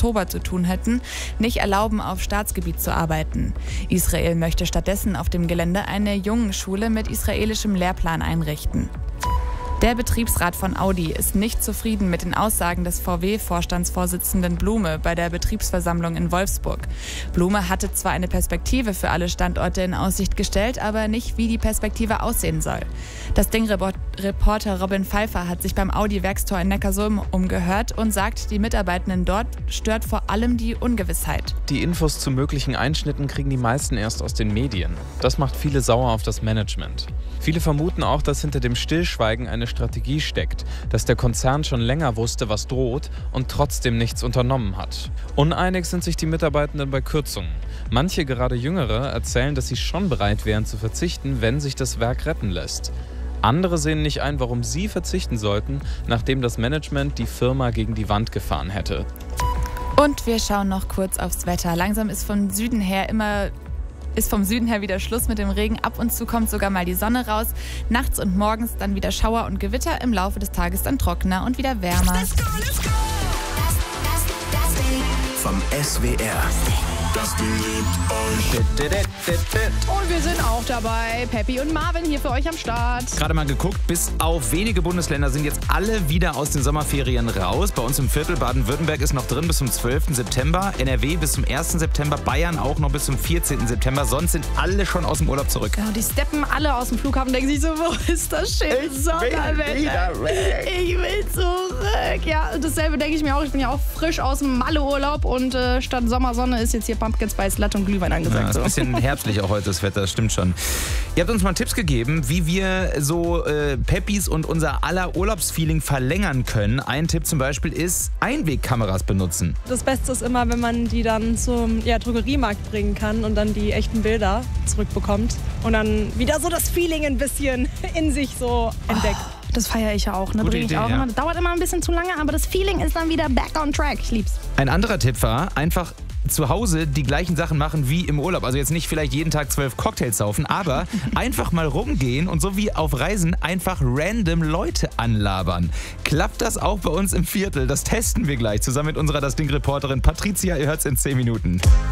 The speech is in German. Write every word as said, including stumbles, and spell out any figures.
Oktober zu tun hätten, nicht erlauben, auf Staatsgebiet zu arbeiten. Israel möchte stattdessen auf dem Gelände eine Jungenschule mit israelischem Lehrplan einrichten. Der Betriebsrat von Audi ist nicht zufrieden mit den Aussagen des V W-Vorstandsvorsitzenden Blume bei der Betriebsversammlung in Wolfsburg. Blume hatte zwar eine Perspektive für alle Standorte in Aussicht gestellt, aber nicht, wie die Perspektive aussehen soll. Das Ding-Reporter Robin Pfeiffer hat sich beim Audi-Werkstor in Neckarsulm umgehört und sagt, die Mitarbeitenden dort stört vor allem die Ungewissheit. Die Infos zu möglichen Einschnitten kriegen die meisten erst aus den Medien. Das macht viele sauer auf das Management. Viele vermuten auch, dass hinter dem Stillschweigen eine Strategie steckt, dass der Konzern schon länger wusste, was droht und trotzdem nichts unternommen hat. Uneinig sind sich die Mitarbeitenden bei Kürzungen. Manche, gerade Jüngere, erzählen, dass sie schon bereit wären zu verzichten, wenn sich das Werk retten lässt. Andere sehen nicht ein, warum sie verzichten sollten, nachdem das Management die Firma gegen die Wand gefahren hätte. Und wir schauen noch kurz aufs Wetter. Langsam ist vom Süden her immer... ist vom Süden her wieder Schluss mit dem Regen. Ab und zu kommt sogar mal die Sonne raus. Nachts und morgens dann wieder Schauer und Gewitter. Im Laufe des Tages dann trockener und wieder wärmer. Let's go, let's go. Das, das, das Ding. Vom S W R. Das Ding liebt euch. Und wir sind auch dabei. Peppi und Marvin hier für euch am Start. Gerade mal geguckt, bis auf wenige Bundesländer sind jetzt alle wieder aus den Sommerferien raus. Bei uns im Viertel Baden-Württemberg ist noch drin bis zum zwölften September, N R W bis zum ersten September, Bayern auch noch bis zum vierzehnten September. Sonst sind alle schon aus dem Urlaub zurück. Genau, die steppen alle aus dem Flughafen und denken sich so, wo ist das schöne Sommerwetter? Ich will zurück. Ja, dasselbe denke ich mir auch. Ich bin ja auch frisch aus dem Malle-Urlaub und äh, statt Sommersonne ist jetzt hier Pumpkin Spice Latte und Glühwein angesagt. Ja, ist ein bisschen herbstlich auch heute das Wetter, das stimmt schon. Ihr habt uns mal Tipps gegeben, wie wir so äh, Peppis und unser aller Urlaubsfeeling verlängern können. Ein Tipp zum Beispiel ist, Einwegkameras benutzen. Das Beste ist immer, wenn man die dann zum ja, Drogeriemarkt bringen kann und dann die echten Bilder zurückbekommt und dann wieder so das Feeling ein bisschen in sich so entdeckt. Oh, das feiere ich ja auch. Ne? Gute Bring ich Idee, auch ja. immer. Das dauert immer ein bisschen zu lange, aber das Feeling ist dann wieder back on track. Ich lieb's. Ein anderer Tipp war, einfach zu Hause die gleichen Sachen machen wie im Urlaub. Also jetzt nicht vielleicht jeden Tag zwölf Cocktails saufen, aber einfach mal rumgehen und so wie auf Reisen einfach random Leute anlabern. Klappt das auch bei uns im Viertel? Das testen wir gleich zusammen mit unserer Das Ding-Reporterin Patricia. Ihr hört's in zehn Minuten.